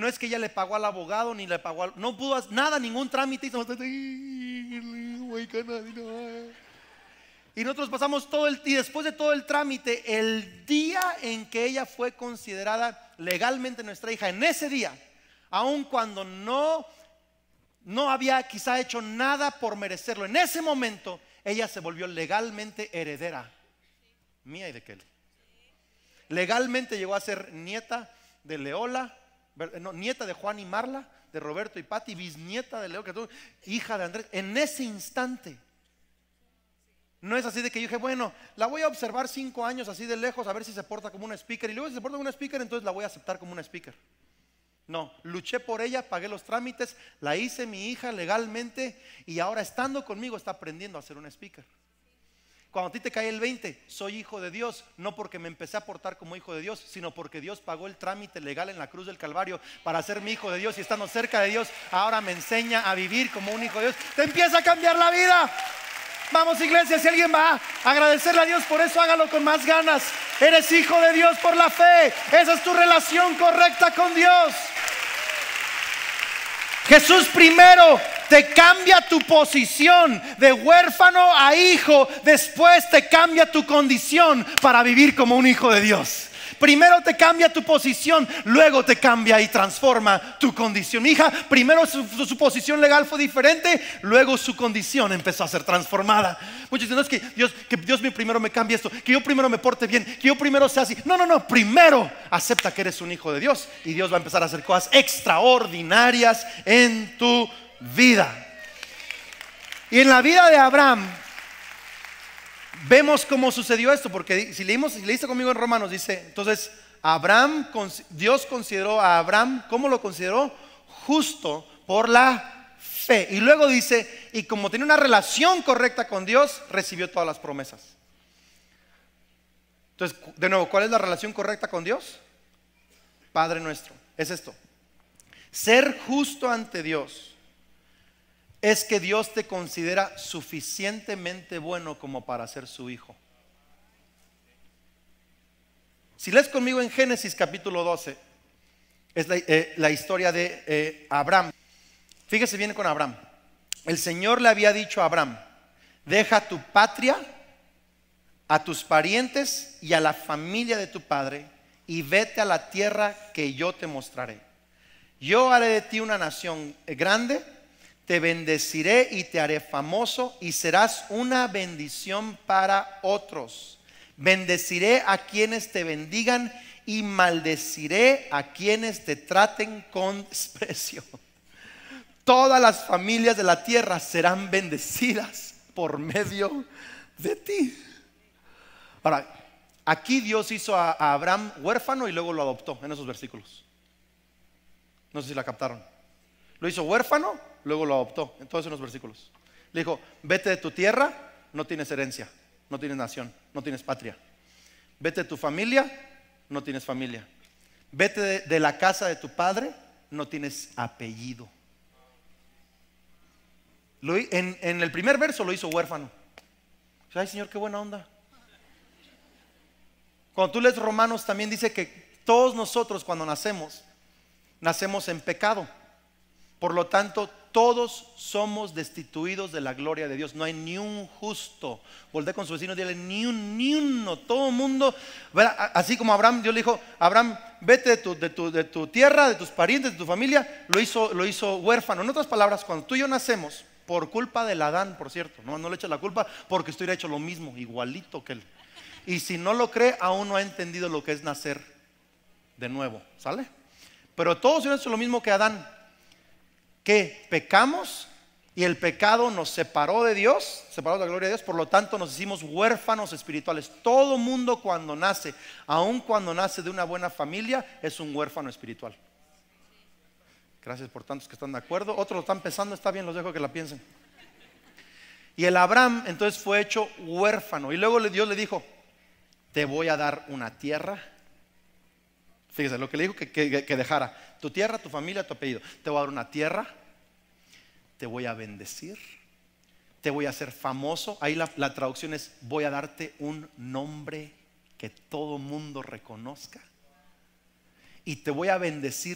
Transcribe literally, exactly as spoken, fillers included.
es que ella le pagó al abogado, ni le pagó al, no pudo hacer nada, ningún trámite. Y nosotros pasamos todo el, y después de todo el trámite, el día en que ella fue considerada legalmente nuestra hija, en ese día, aun cuando no, no había quizá hecho nada por merecerlo, en ese momento ella se volvió legalmente heredera mía y de Kelly. Legalmente llegó a ser nieta de Leola, no, nieta de Juan y Marla, de Roberto y Pati, bisnieta de Leo, que tú, hija de Andrés. En ese instante. No es así de que yo dije, bueno, la voy a observar cinco años así de lejos a ver si se porta como una speaker, y luego si se porta como una speaker, entonces la voy a aceptar como una speaker. No, luché por ella, pagué los trámites, la hice mi hija legalmente, y ahora estando conmigo está aprendiendo a ser una speaker. Cuando a ti te cae el veinte, soy hijo de Dios, no porque me empecé a portar como hijo de Dios, sino porque Dios pagó el trámite legal en la cruz del Calvario para ser mi hijo de Dios, y estando cerca de Dios, ahora me enseña a vivir como un hijo de Dios. Te empieza a cambiar la vida. Vamos, iglesia, si alguien va a agradecerle a Dios por eso, hágalo con más ganas. Eres hijo de Dios por la fe. Esa es tu relación correcta con Dios. Jesús primero te cambia tu posición de huérfano a hijo, después te cambia tu condición para vivir como un hijo de Dios. Primero te cambia tu posición, luego te cambia y transforma tu condición. Mi hija, primero su, su, su posición legal fue diferente, luego su condición empezó a ser transformada. Muchos dicen, no, es que Dios, que Dios primero me cambie esto, que yo primero me porte bien, que yo primero sea así. No, no, no, primero acepta que eres un hijo de Dios, y Dios va a empezar a hacer cosas extraordinarias en tu vida. Y en la vida de Abraham vemos cómo sucedió esto, porque si leímos, si leíste conmigo en Romanos, dice, entonces Abraham, Dios consideró a Abraham, ¿cómo lo consideró? Justo por la fe. Y luego dice, y como tenía una relación correcta con Dios, recibió todas las promesas. Entonces, de nuevo, ¿cuál es la relación correcta con Dios? Padre nuestro, es esto: ser justo ante Dios es que Dios te considera suficientemente bueno como para ser su hijo. Si lees conmigo en Génesis capítulo doce, es la, eh, la historia de eh, Abraham. Fíjese bien con Abraham. El Señor le había dicho a Abraham: deja tu patria, a tus parientes y a la familia de tu padre, y vete a la tierra que yo te mostraré. Yo haré de ti una nación grande, te bendeciré y te haré famoso, y serás una bendición para otros. Bendeciré a quienes te bendigan y maldeciré a quienes te traten con desprecio. Todas las familias de la tierra serán bendecidas por medio de ti. Ahora, aquí Dios hizo a, a Abraham huérfano y luego lo adoptó en esos versículos. No sé si la captaron. Lo hizo huérfano, luego lo adoptó. Entonces en los versículos le dijo: vete de tu tierra, no tienes herencia, no tienes nación, no tienes patria. Vete de tu familia, no tienes familia. Vete de, de la casa de tu padre, no tienes apellido. Lo, en, en el primer verso lo hizo huérfano. Ay, Señor, qué buena onda. Cuando tú lees Romanos, también dice que todos nosotros, cuando nacemos, nacemos en pecado. Por lo tanto, todos somos destituidos de la gloria de Dios. No hay ni un justo. Voltea con su vecino y dile: ni un, ni uno. Todo el mundo, así como Abraham, Dios le dijo: Abraham, vete de tu, de, tu, de tu tierra, de tus parientes, de tu familia. Lo hizo, lo hizo huérfano. En otras palabras, cuando tú y yo nacemos, por culpa del Adán, por cierto, no, no le eches la culpa, porque estuviera hecho lo mismo, igualito que él. Y si no lo cree, aún no ha entendido lo que es nacer de nuevo. ¿Sale? Pero todos han hecho lo mismo que Adán, que pecamos y el pecado nos separó de Dios, separó de la gloria de Dios. Por lo tanto nos hicimos huérfanos espirituales. Todo mundo cuando nace, aun cuando nace de una buena familia, es un huérfano espiritual. Gracias por tantos que están de acuerdo. Otros lo están pensando, está bien, los dejo que la piensen. Y el Abraham entonces fue hecho huérfano, y luego Dios le dijo: te voy a dar una tierra. Fíjese lo que le dijo que, que, que dejara: tu tierra, tu familia, tu apellido. Te voy a dar una tierra, te voy a bendecir, te voy a hacer famoso. Ahí la, la traducción es: voy a darte un nombre que todo mundo reconozca, y te voy a bendecir